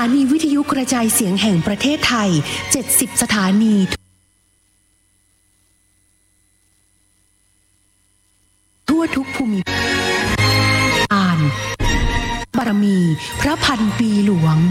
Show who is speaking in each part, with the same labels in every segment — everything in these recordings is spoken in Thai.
Speaker 1: านีวิทยุกระจายเสียงแห่งประเทศไทย70สถานีทั่วทุกภูมิภาคบารมีพระพันปีหลวง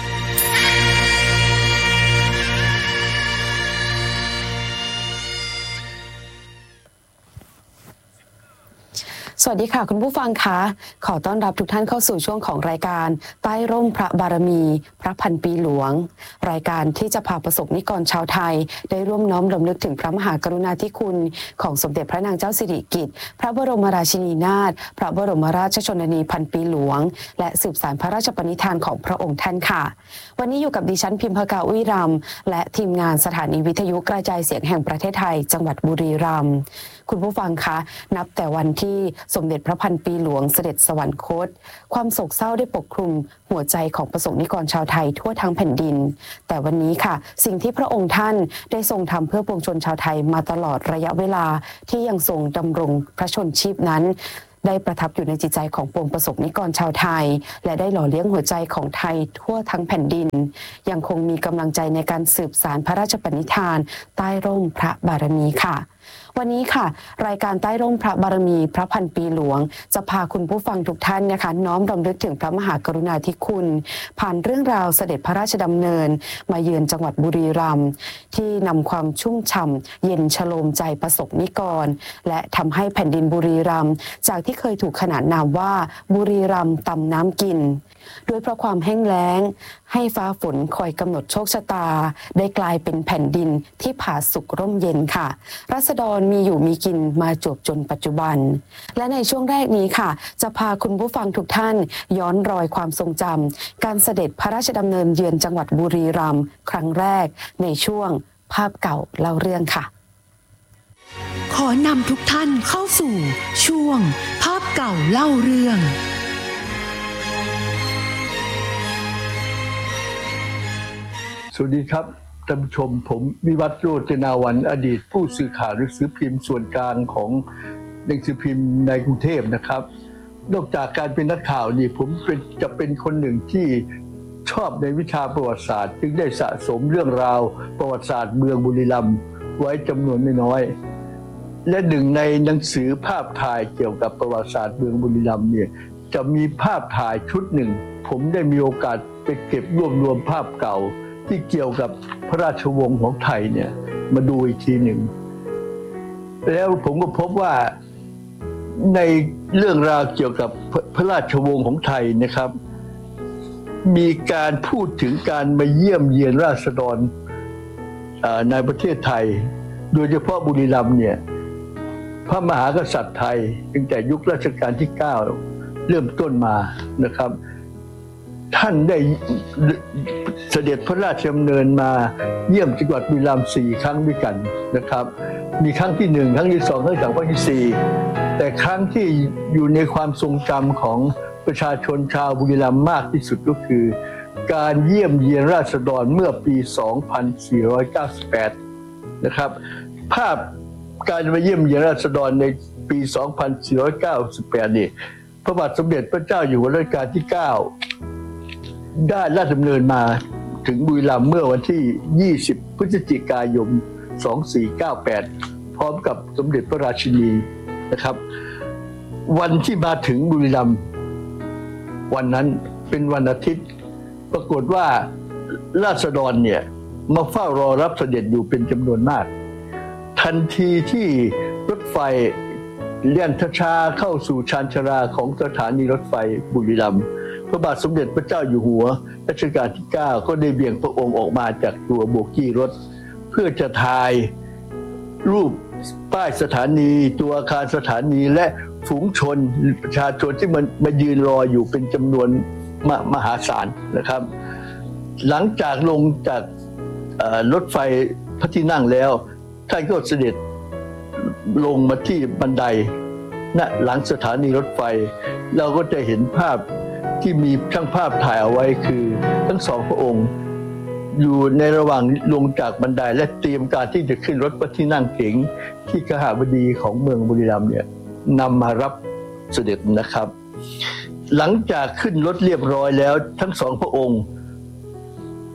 Speaker 2: สวัสดีค่ะคุณผู้ฟังคะขอต้อนรับทุกท่านเข้าสู่ช่วงของรายการใต้ร่มพระบารมีพระพันปีหลวงรายการที่จะพาประสบนิกรชาวไทยได้ร่วมน้อมรำลึกถึงพระมหากรุณาธิคุณของสมเด็จพระนางเจ้าสิริกิติ์พระบรมราชินีนาถพระบรมราชชนนีพันปีหลวงและสืบสานพระราชปณิธานของพระองค์ท่านค่ะวันนี้อยู่กับดิฉันพิมพากาอุ้ยรำและทีมงานสถานีวิทยุกระจายเสียงแห่งประเทศไทยจังหวัดบุรีรัมย์คุณผู้ฟังคะนับแต่วันที่สมเด็จพระพันปีหลวงเสด็จสวรรคตความโศกเศร้าได้ปกคลุมหัวใจของประสบนิกรชาวไทยทั่วทั้งแผ่นดินแต่วันนี้ค่ะสิ่งที่พระองค์ท่านได้ทรงทำเพื่อปวงชนชาวไทยมาตลอดระยะเวลาที่ยังทรงดำรงพระชนชีพนั้นได้ประทับอยู่ในจิตใจของปวงประสบนิกรชาวไทยและได้หล่อเลี้ยงหัวใจของไทยทั่วทั้งแผ่นดินยังคงมีกำลังใจในการสืบสานพระราชปณิธานใต้ร่มพระบารมีค่ะวันนี้ค่ะรายการใต้ร่มพระบารมีพระพันปีหลวงจะพาคุณผู้ฟังทุกท่านนะคะน้อมรำลึกถึงพระมหากรุณาธิคุณผ่านเรื่องราวเสด็จพระราชดำเนินมาเยือนจังหวัดบุรีรัมย์ที่นำความชุ่มฉ่ำเย็นชโลมใจประสบนิกรและทำให้แผ่นดินบุรีรัมย์จากที่เคยถูกขนานนามว่าบุรีรัมย์ตำน้ำกินด้วยเพราะความแห้งแล้งให้ฟ้าฝนคอยกำหนดโชคชะตาได้กลายเป็นแผ่นดินที่ผาสุกร่มเย็นค่ะราษฎรมีอยู่มีกินมาจวบจนปัจจุบันและในช่วงแรกนี้ค่ะจะพาคุณผู้ฟังทุกท่านย้อนรอยความทรงจำการเสด็จพระราชดำเนินเยือนจังหวัดบุรีรัมย์ครั้งแรกในช่วงภาพเก่าเล่าเรื่องค่ะ
Speaker 1: ขอนำทุกท่านเข้าสู่ช่วงภาพเก่าเล่าเรื่อง
Speaker 3: สวัสดีครับท่านผู้ชมผมวิวัฒน์โรจนาวันอดีตผู้สื่อข่าวหนังสือพิมพ์ส่วนกลางของหนังสือพิมพ์ในกรุงเทพนะครับนอกจากการเป็นนักข่าวนี่ผมจะเป็นคนหนึ่งที่ชอบในวิชาประวัติศาสตร์จึงได้สะสมเรื่องราวประวัติศาสตร์เมืองบุรีรัมย์ไว้จำนวนไม่น้อยและหนึ่งในหนังสือภาพถ่ายเกี่ยวกับประวัติศาสตร์เมืองบุรีรัมย์เนี่ยจะมีภาพถ่ายชุดหนึ่งผมได้มีโอกาสไปเก็บรวมภาพเก่าที่เกี่ยวกับพระราชวงศ์ของไทยเนี่ยมาดูอีกทีหนึ่งแล้วผมก็พบว่าในเรื่องราวเกี่ยวกับพระราชวงศ์ของไทยนะครับมีการพูดถึงการมาเยี่ยมเยียนราษฎรในประเทศไทยโดยเฉพาะบุรีรัมย์เนี่ยพระมหากษัตริย์ไทยตั้งแต่ยุครัชกาลที่9เริ่มต้นมานะครับท่านได้เสด็จพระราชดำเนินมาเยี่ยมจังหวัดบุรีรัมย์4 ครั้งด้วยกันนะครับมีครั้งที่1ครั้งที่2ครั้งที่3ครั้งที่4แต่ครั้งที่อยู่ในความทรงจำของประชาชนชาวบุรีรัมย์มากที่สุดก็คือการเยี่ยมเยียนราษฎรเมื่อปี 2498 นะครับภาพการมาเยี่ยมเยียนราษฎรในปี 2498 นี่พระบาทสมเด็จพระเจ้าอยู่หัวรัชกาลที่ 9ได้ราชดำเนินมาถึงบุรีรัมย์เมื่อวันที่ 20 พฤศจิกายน 2498 พร้อมกับสมเด็จพระราชินีนะครับวันที่มาถึงบุรีรัมย์วันนั้นเป็นวันอาทิตย์ปรากฏว่าราษฎรเนี่ยมาเฝ้ารอรับเสด็จอยู่เป็นจำนวนมากทันทีที่รถไฟเลื่อนช้าๆเข้าสู่ชานชาลาของสถานีรถไฟบุรีรัมย์พระบาทสมเด็จพระเจ้าอยู่หัวรัชกาลที่ 9ก็ได้เบี่ยงพระองค์ออกมาจากตัวโบกี้รถเพื่อจะถ่ายรูปป้ายสถานีตัวอาคารสถานีและฝูงชนประชาชนที่มายืนรออยู่เป็นจำนวนมหาศาลนะครับหลังจากลงจากรถไฟพระที่นั่งแล้วท่านก็เสด็จลงมาที่บันไดณหลังสถานีรถไฟเราก็จะเห็นภาพที่มีช่างภาพถ่ายเอาไว้คือทั้งสองพระองค์อยู่ในระหว่างลงจากบันไดและเตรียมการที่จะขึ้นรถพระที่นั่งเก๋งที่คหบดีของเมืองบุรีรัมย์เนี่ยนำมารับเสด็จนะครับหลังจากขึ้นรถเรียบร้อยแล้วทั้งสองพระองค์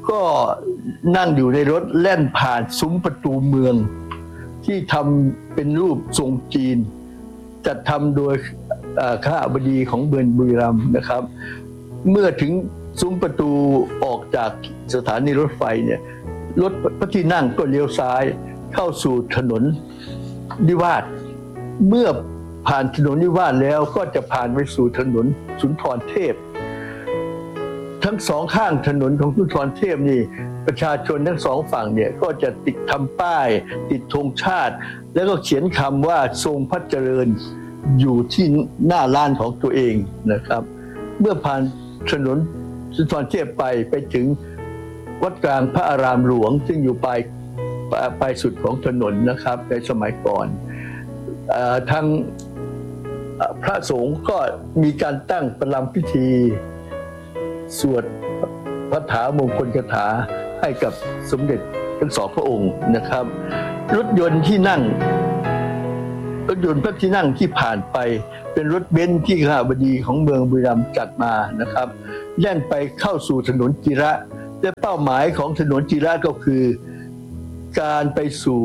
Speaker 3: ก็นั่งอยู่ในรถแล่นผ่านซุ้มประตูเมืองที่ทำเป็นรูปทรงจีนจัดทำโดยข้าบดีของเมืองบุรีรัมย์นะครับเมื่อถึงซุ้มประตูออกจากสถานีรถไฟเนี่ยรถพระที่นั่งก็เลี้ยวซ้ายเข้าสู่ถนนนิวาสเมื่อผ่านถนนนิวาสแล้วก็จะผ่านไปสู่ถนนสุนทรเทพทั้งสองข้างถนนของสุนทรเทพนี่ประชาชนทั้งสองฝั่งเนี่ยก็จะติดทำป้ายติดธงชาติแล้วก็เขียนคำว่าทรงพระเจริญอยู่ที่หน้าลานของตัวเองนะครับเมื่อผ่านถนนสุนทรเทพไปถึงวัดกลางพระอารามหลวงซึ่งอยู่ปลายสุดของถนนนะครับในสมัยก่อนทางพระสงฆ์ก็มีการตั้งประลัมพิธีสวดพระถามงคลคาถาให้กับสมเด็จทั้งสองพระองค์นะครับรถยนต์พระที่นั่งที่ผ่านไปเป็นรถเบนซ์ที่ข้าบดีของเมืองบุรีรัมย์จัดมานะครับแล่นไปเข้าสู่ถนนจิระและเป้าหมายของถนนจิระก็คือการไปสู่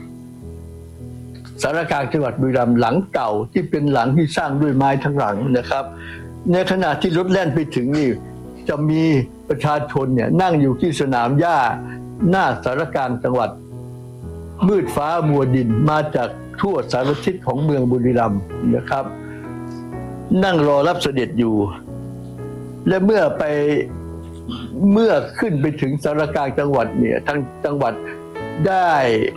Speaker 3: สารกลางจังหวัดบุรีรัมย์หลังเก่าที่เป็นหลังที่สร้างด้วยไม้ทั้งหลังนะครับในขณะที่รถแล่นไปถึงนี่จะมีประชาชนเนี่ยนั่งอยู่ที่สนามหญ้าหน้าสารกลางจังหวัดมืดฟ้ามัวดินมาจากทั่วสารทิศของเมืองบุรีรัมย์นะครับนั่งรอรับเสด็จอยู่และเมื่อขึ้นไปถึงสารกลางจังหวัดเนี่ยทางจังหวัดได้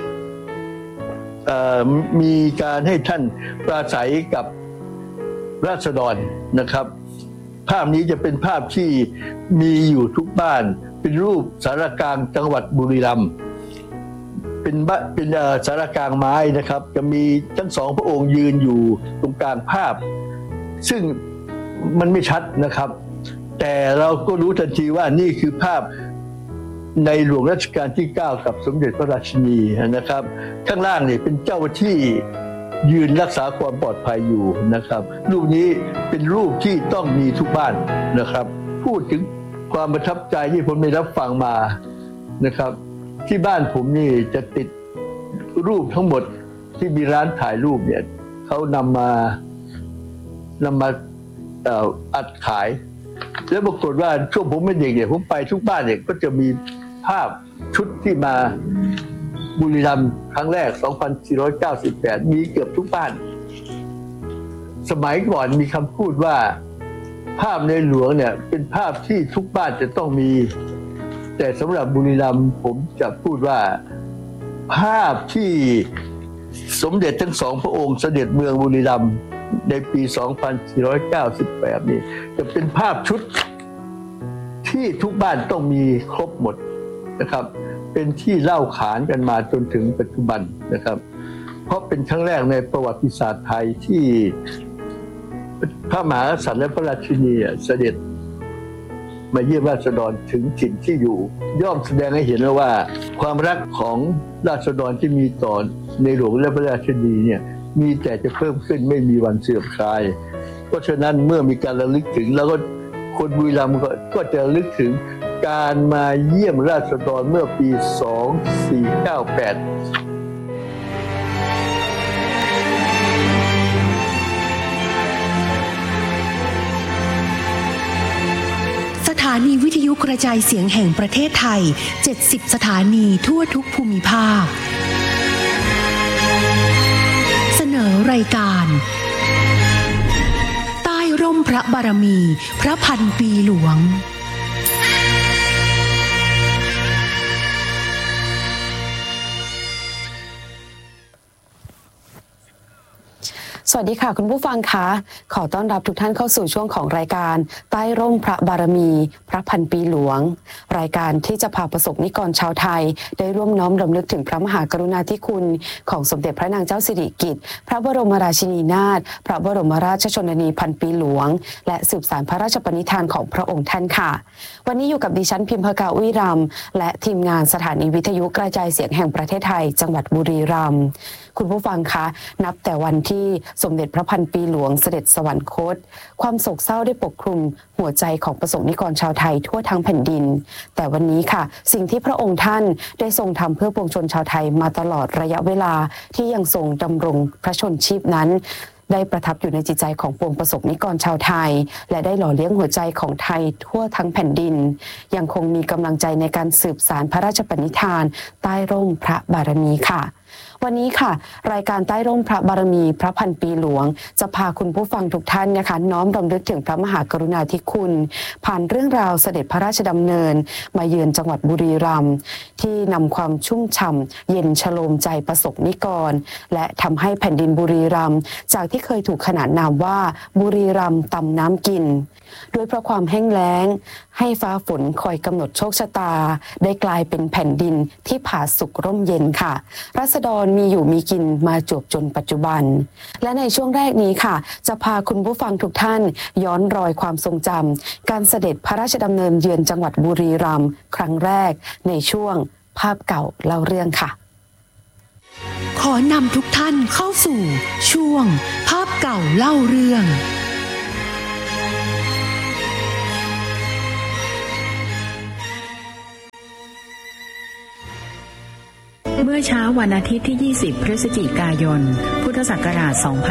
Speaker 3: มีการให้ท่านปราศัยกับราษฎรนะครับภาพนี้จะเป็นภาพที่มีอยู่ทุกบ้านเป็นรูปสารกลางจังหวัดบุรีรัมย์เป็นสารกลางไม้นะครับจะมีทั้งสองพระองค์ยืนอยู่ตรงกลางภาพซึ่งมันไม่ชัดนะครับแต่เราก็รู้ทันทีว่านี่คือภาพในหลวงรัชกาลที่9กับสมเด็จพระราชินีนะครับข้างล่างนี่เป็นเจ้าที่ยืนรักษาความปลอดภัยอยู่นะครับรูปนี้เป็นรูปที่ต้องมีทุกบ้านนะครับพูดถึงความประทับใจที่ผมได้รับฟังมานะครับที่บ้านผมนี่จะติดรูปทั้งหมดที่มีร้านถ่ายรูปเนี่ยเขานำมาอัดขายแล้วปรากฏว่าช่วงผมเป็นเด็กเนี่ยผมไปทุกบ้านเนี่ยก็จะมีภาพชุดที่มาบุรีรัมย์ครั้งแรก 2498 มีเกือบทุกบ้านสมัยก่อนมีคำพูดว่าภาพในหลวงเนี่ยเป็นภาพที่ทุกบ้านจะต้องมีแต่สำหรับบุรีรัมย์ผมจะพูดว่าภาพที่สมเด็จทั้งสองพระองค์เสด็จเมืองบุรีรัมย์ในปี 2498 นี่จะเป็นภาพชุดที่ทุกบ้านต้องมีครบหมดนะครับเป็นที่เล่าขานกันมาจนถึงปัจจุบันนะครับเพราะเป็นครั้งแรกในประวัติศาสตร์ไทยที่พระมหากษัตริย์และพระราชินีเสด็จมาเยี่ยมราษฎรถึงถิ่นที่อยู่ย่อมแสดงให้เห็นแล้วว่าความรักของราษฎรที่มีต่อในหลวงและพระราชินีเนี่ยมีแต่จะเพิ่มขึ้นไม่มีวันเสื่อมคลายเพราะฉะนั้นเมื่อมีการระลึกถึงแล้วก็คนบุรีรัมย์ก็จะระลึกถึงการมาเยี่ยมราษฎรเมื่อปี 2498
Speaker 1: สถานีวิทยุกระจายเสียงแห่งประเทศไทย 70 สถานีทั่วทุกภูมิภาคเสนอรายการใต้ร่มพระบารมีพระพันปีหลวง
Speaker 2: สวัสดีค่ะคุณผู้ฟังคะขอต้อนรับทุกท่านเข้าสู่ช่วงของรายการใต้ร่มพระบารมีพระพันปีหลวงรายการที่จะพาประสบนิกรชาวไทยได้ร่วมน้อมรำลึกถึงพระมหากรุณาธิคุณของสมเด็จพระนางเจ้าสิริกิติ์พระบรมราชินีนาถพระบรมราชชนนีพันปีหลวงและสืบสานพระราชปณิธานของพระองค์ท่านค่ะวันนี้อยู่กับดิฉันพิมพกาวิรัมย์และทีมงานสถานีวิทยุกระจายเสียงแห่งประเทศไทยจังหวัดบุรีรัมย์คุณผู้ฟังคะนับแต่วันที่สมเด็จพระพันปีหลวงเสด็จสวรรคตความโศกเศร้าได้ปกคลุมหัวใจของประสบนิกรชาวไทยทั่วทั้งแผ่นดินแต่วันนี้ค่ะสิ่งที่พระองค์ท่านได้ทรงทำเพื่อปวงชนชาวไทยมาตลอดระยะเวลาที่ยังทรงดำรงพระชนชีพนั้นได้ประทับอยู่ในจิตใจของปวงประสบนิกรชาวไทยและได้หล่อเลี้ยงหัวใจของไทยทั่วทั้งแผ่นดินยังคงมีกำลังใจในการสืบสานพระราชปณิธานใต้ร่มพระบารมีค่ะวันนี้ค่ะรายการใต้ร่มพระบารมีพระพันปีหลวงจะพาคุณผู้ฟังทุกท่านนะคะน้อมรำลึกถึงพระมหากรุณาธิคุณผ่านเรื่องราวเสด็จพระราชดำเนินมาเยือนจังหวัดบุรีรัมย์ที่นำความชุ่มฉ่ำเย็นชโลมใจประสบนิกรและทำให้แผ่นดินบุรีรัมย์จากที่เคยถูกขนานนามว่าบุรีรัมย์ตำน้ำกินด้วยเพราะความแห้งแล้งให้ฟ้าฝนคอยกำหนดโชคชะตาได้กลายเป็นแผ่นดินที่ผาสุกร่มเย็นค่ะราษฎรมีอยู่มีกินมาจวบจนปัจจุบันและในช่วงแรกนี้ค่ะจะพาคุณผู้ฟังทุกท่านย้อนรอยความทรงจำการเสด็จพระราชดำเนินเยือนจังหวัดบุรีรัมย์ครั้งแรกในช่วงภาพเก่าเล่าเรื่องค่ะ
Speaker 1: ขอนำทุกท่านเข้าสู่ช่วงภาพเก่าเล่าเรื่อง
Speaker 4: เมื่อเช้าวันอาทิตย์ที่ 20 พฤศจิกายน พุทธศักราช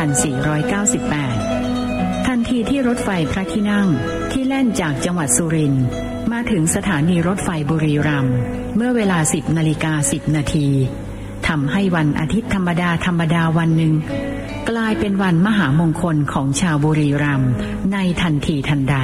Speaker 4: 2498 ทันทีที่รถไฟพระที่นั่งที่แล่นจากจังหวัดสุรินทร์มาถึงสถานีรถไฟบุรีรัมย์เมื่อเวลา 10:10 นาทีทำให้วันอาทิตย์ธรรมดาวันหนึ่งกลายเป็นวันมหามงคลของชาวบุรีรัมย์ในทันทีทันใด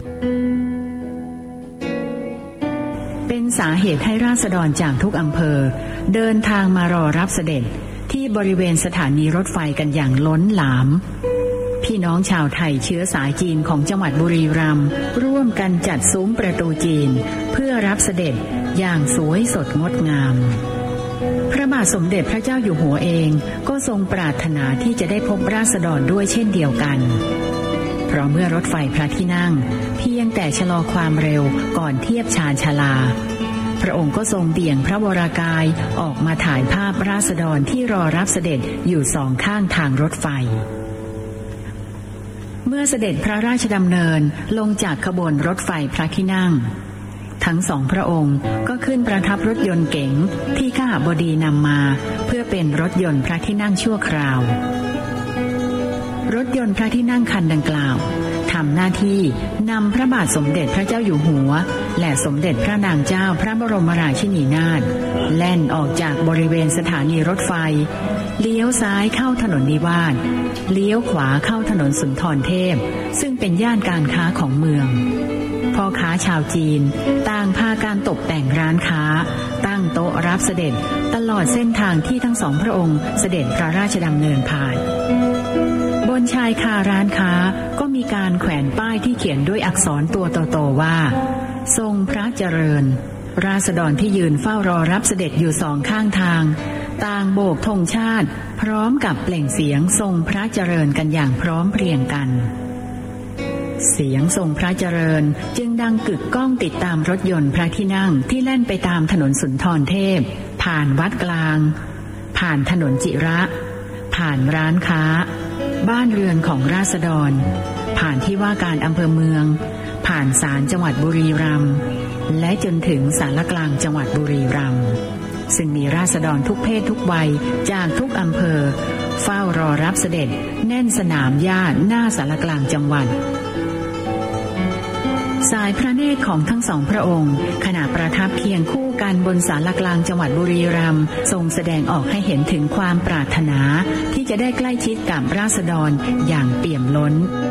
Speaker 4: เป็นสาเหตุให้ราษฎรจากทุกอำเภอเดินทางมารอรับเสด็จที่บริเวณสถานีรถไฟกันอย่างล้นหลามพี่น้องชาวไทยเชื้อสายจีนของจังหวัดบุรีรัมย์ร่วมกันจัดซุ้มประตูจีนเพื่อรับเสด็จอย่างสวยสดงดงามพระบาทสมเด็จพระเจ้าอยู่หัวเองก็ทรงปรารถนาที่จะได้พบราษฎรด้วยเช่นเดียวกันเพราะเมื่อรถไฟพระที่นั่งเพียงแต่ชะลอความเร็วก่อนเทียบชานชาลาพระองค์ก็ทรงเบี่ยงพระวรากายออกมาถ่ายภาพราษฎรที่รอรับเสด็จอยู่สองข้างทางรถไฟเมื่อเสด็จพระราชดำเนินลงจากขบวนรถไฟพระที่นั่งทั้งสองพระองค์ก็ขึ้นประทับรถยนต์เก๋งที่ข้าบดีนำมาเพื่อเป็นรถยนต์พระที่นั่งชั่วคราวรถยนต์พระที่นั่งคันดังกล่าวทำหน้าที่นำพระบาทสมเด็จพระเจ้าอยู่หัวและสมเด็จพระนางเจ้าพระบรมราชินีนาถแล่นออกจากบริเวณสถานีรถไฟเลี้ยวซ้ายเข้าถนนนิวาสเลี้ยวขวาเข้าถนนสุนทรเทพซึ่งเป็นย่านการค้าของเมืองพ่อค้าชาวจีนต่างพาการตกแต่งร้านค้าตั้งโต๊ะรับเสด็จตลอดเส้นทางที่ทั้งสองพระองค์เสด็จพระราชดำเนินผ่านบนชายคาร้านค้าก็มีการแขวนป้ายที่เขียนด้วยอักษรตัวโตๆว่าทรงพระเจริญราษฎรที่ยืนเฝ้ารอรับเสด็จอยู่สองข้างทางต่างโบกธงชาติพร้อมกับเปล่งเสียงทรงพระเจริญกันอย่างพร้อมเพรียงกันเสียงทรงพระเจริญจึงดังกึกก้องติดตามรถยนต์พระที่นั่งที่แล่นไปตามถนนสุนทรเทพผ่านวัดกลางผ่านถนนจิระผ่านร้านค้าบ้านเรือนของราษฎรผ่านที่ว่าการอำเภอเมืองผ่านศาลจังหวัดบุรีรัมย์และจนถึงศาลกลางจังหวัดบุรีรัมย์ซึ่งมีราษฎรทุกเพศทุกวัยจากทุกอำเภอเฝ้ารอรับเสด็จแน่นสนามหญ้าหน้าศาลกลางจังหวัดสายพระเนตรของทั้งสองพระองค์ขณะประทับเคียงคู่กันบนศาลกลางจังหวัดบุรีรัมย์ทรงแสดงออกให้เห็นถึงความปรารถนาที่จะได้ใกล้ชิดกับราษฎรอย่างเปี่ยมล้น